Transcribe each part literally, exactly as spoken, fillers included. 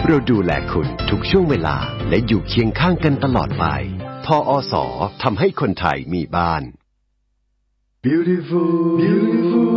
เราดูแลคุณทุกช่วงเวลาและอยู่เคียงข้างกันตลอดไปทออสทำให้คนไทยมีบ้าน Beautiful Beautiful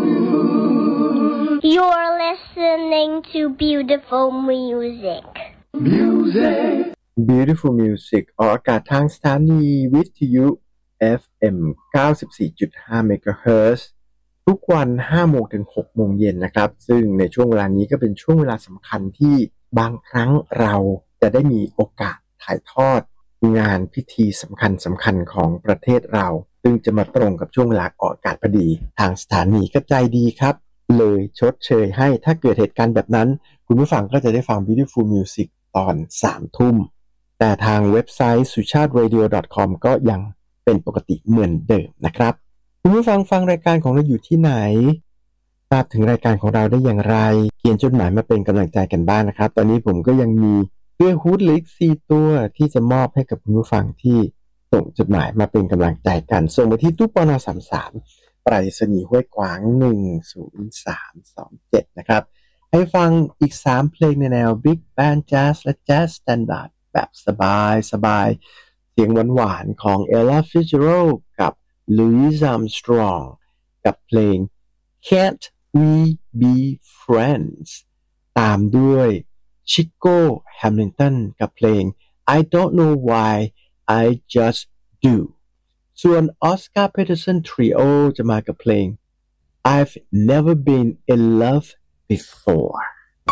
You're listening to beautiful music Music Beautiful Music ออกอากาศทางสถานีวิทยุ เอฟ เอ็ม เก้าสิบสี่จุดห้า เมกะเฮิรตซ์ ทุกวัน ห้าโมงถึงหกโมงเย็นนะครับซึ่งในช่วงเวลานี้ก็เป็นช่วงเวลาสำคัญที่บางครั้งเราจะได้มีโอกาสถ่ายทอดงานพิธีสำคัญสำคัญของประเทศเราซึ่งจะมาตรงกับช่วงเวลาออกอากาศพอดีทางสถานีก็ใจดีครับเลยชดเชยให้ถ้าเกิดเหตุการณ์แบบนั้นคุณผู้ฟังก็จะได้ฟัง Beautiful Music ตอน สามทุ่มแต่ทางเว็บไซต์ สุชาติเรดิโอ ดอท คอม ก็ยังเป็นปกติเหมือนเดิมนะครับคุณผู้ฟังฟังรายการของเราอยู่ที่ไหนทราบถึงรายการของเราได้อย่างไรเขียนจดหมายมาเป็นกำลังใจกันบ้าง น, นะครับตอนนี้ผมก็ยังมีเสื้อฮู้ดเหลืออีกสี่ตัวที่จะมอบให้กับคุณผู้ฟังที่ส่งจดหมายมาเป็นกำลังใจกันส่งมาที่ตู้ปนสามสามไปรษณีย์ห้วยขวางหนึ่งศูนย์สามสองเจ็ดนะครับให้ฟังอีกสามเพลงในแนว Big Band Jazz และ Jazz Standard แบบสบายสบายเสียงหวานๆของ Ella Fitzgerald กับ Louis Armstrong กับเพลง Can't We Be Friends ตามด้วย Chico Hamilton กับเพลง I Don't Know Why I Just Do ส่วน Oscar Peterson Trio จะมากับเพลง I've Never Been in Love Before